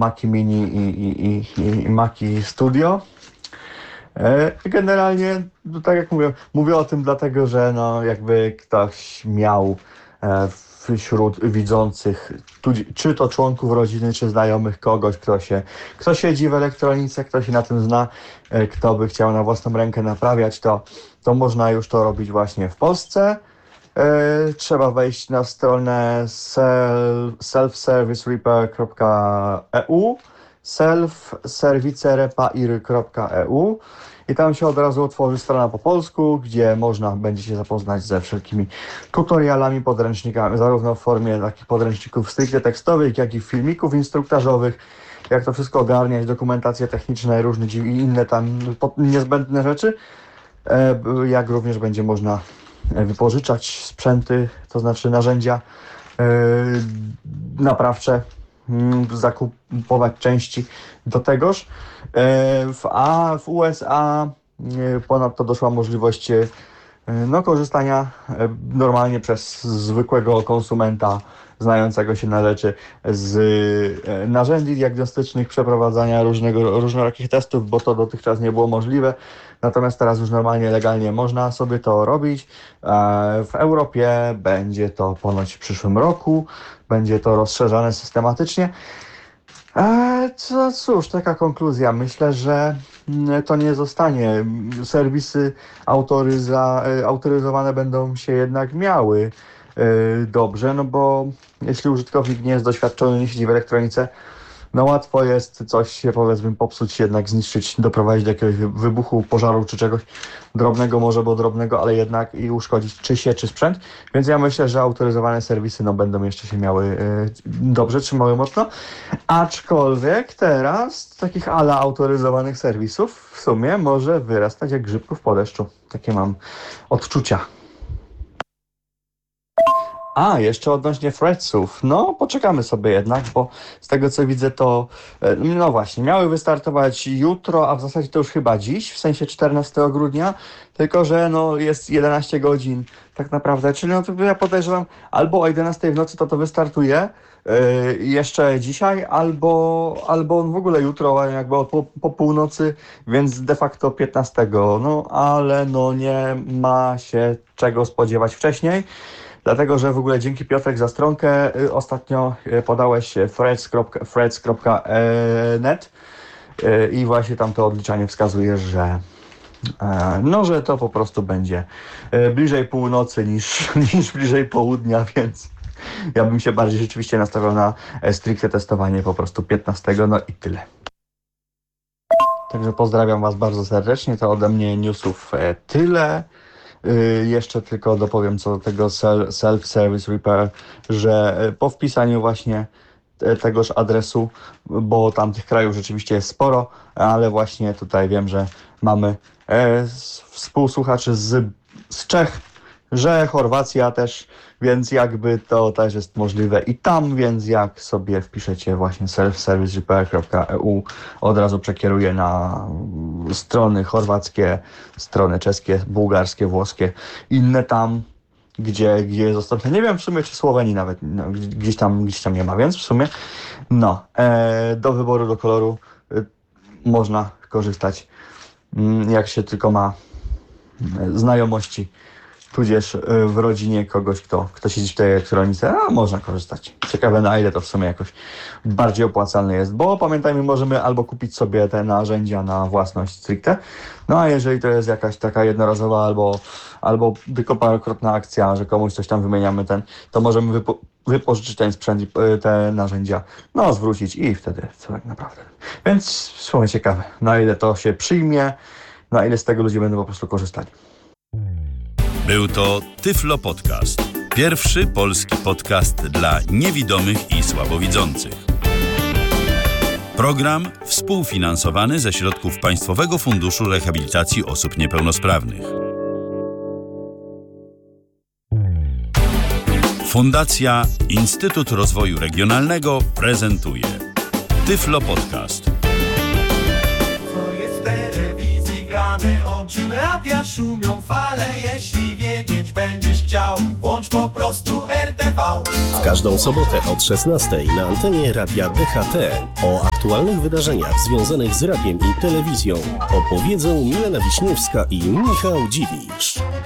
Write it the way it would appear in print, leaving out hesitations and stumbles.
Maci Mini i Maci Studio. Generalnie, tak jak mówię o tym dlatego, że no jakby ktoś miał wśród widzących, czy to członków rodziny, czy znajomych kogoś, kto siedzi w elektronice, kto się na tym zna, kto by chciał na własną rękę naprawiać, to można już to robić właśnie w Polsce. Trzeba wejść na stronę selfservicerepair.eu, selfservicerepair.eu i tam się od razu otworzy strona po polsku, gdzie można będzie się zapoznać ze wszelkimi tutorialami, podręcznikami, zarówno w formie takich podręczników stricte tekstowych, jak i filmików instruktażowych, jak to wszystko ogarniać, dokumentacje techniczne, różne i inne tam niezbędne rzeczy, jak również będzie można wypożyczać sprzęty, to znaczy narzędzia naprawcze, zakupować części do tegoż. A w USA ponadto doszła możliwość korzystania normalnie przez zwykłego konsumenta znającego się na rzeczy z narzędzi diagnostycznych, przeprowadzania różnorakich testów, bo to dotychczas nie było możliwe. Natomiast teraz już normalnie, legalnie można sobie to robić. W Europie będzie to ponoć w przyszłym roku. Będzie to rozszerzane systematycznie. Cóż, taka konkluzja. Myślę, że to nie zostanie. Serwisy autoryzowane będą się jednak miały dobrze, no bo jeśli użytkownik nie jest doświadczony, nie siedzi w elektronice, no łatwo jest coś się, powiedzmy, popsuć, jednak zniszczyć, doprowadzić do jakiegoś wybuchu, pożaru czy czegoś drobnego, może bo drobnego, ale jednak i uszkodzić czy sprzęt. Więc ja myślę, że autoryzowane serwisy będą jeszcze się miały dobrze, trzymały mocno. Aczkolwiek teraz takich autoryzowanych serwisów w sumie może wyrastać jak grzybków po deszczu. Takie mam odczucia. Jeszcze odnośnie threadsów. No, poczekamy sobie jednak, bo z tego co widzę to, no właśnie, miały wystartować jutro, a w zasadzie to już chyba dziś, w sensie 14 grudnia, tylko że no jest 11 godzin tak naprawdę, czyli no to ja podejrzewam, albo o 11 w nocy to wystartuje jeszcze dzisiaj, albo on w ogóle jutro, jakby po północy, więc de facto 15, no ale no nie ma się czego spodziewać wcześniej. Dlatego, że w ogóle dzięki Piotrek za stronkę ostatnio podałeś threads.net i właśnie tam to odliczanie wskazuje, że że to po prostu będzie bliżej północy niż bliżej południa, więc ja bym się bardziej rzeczywiście nastawiał na stricte testowanie po prostu 15, no i tyle. Także pozdrawiam Was bardzo serdecznie, to ode mnie newsów tyle. Jeszcze tylko dopowiem co do tego Self-Service Repair, że po wpisaniu właśnie tegoż adresu, bo tam tych krajów rzeczywiście jest sporo, ale właśnie tutaj wiem, że mamy współsłuchaczy z Czech, że Chorwacja też, więc jakby to też jest możliwe i tam, więc jak sobie wpiszecie właśnie selfservicerepair.eu, od razu przekieruje na strony chorwackie, strony czeskie, bułgarskie, włoskie, inne tam, gdzie jest dostępne. Nie wiem w sumie, czy Słowenii nawet, no, gdzieś tam nie ma, więc w sumie do wyboru, do koloru można korzystać, jak się tylko ma znajomości, tudzież w rodzinie kogoś, kto siedzi w tej elektronice, można korzystać. Ciekawe, na ile to w sumie jakoś bardziej opłacalne jest, bo pamiętajmy, możemy albo kupić sobie te narzędzia na własność stricte, no a jeżeli to jest jakaś taka jednorazowa albo tylko parokrotna akcja, że komuś coś tam wymieniamy to możemy wypożyczyć ten sprzęt i te narzędzia, zwrócić i wtedy co tak naprawdę. Więc w sumie ciekawe, na ile to się przyjmie, na ile z tego ludzie będą po prostu korzystali. Był to Tyflo Podcast. Pierwszy polski podcast dla niewidomych i słabowidzących. Program współfinansowany ze środków Państwowego Funduszu Rehabilitacji Osób Niepełnosprawnych. Fundacja Instytut Rozwoju Regionalnego prezentuje Tyflo Podcast. To jest w telewizji grane, oczy radia szumią fale, jeśli wiedzieć będziesz chciał, włącz po prostu RTV. W każdą sobotę od 16 na antenie Radia DHT o aktualnych wydarzeniach związanych z radiem i telewizją opowiedzą Milena Wiśniewska i Michał Dziwisz.